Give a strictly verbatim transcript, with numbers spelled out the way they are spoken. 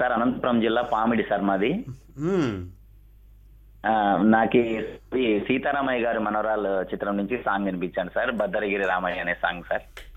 Sir Anantapuram జిల్లా Pamidi sir మాది. మ్మ్. ఆ, నాకు ఈ సీతారామయ్య గారు మనవరాలు చిత్రం నుంచి సాంగ్ వినిపించాను సార్, భద్రగిరి రామయ్య అనే సాంగ్ సార్.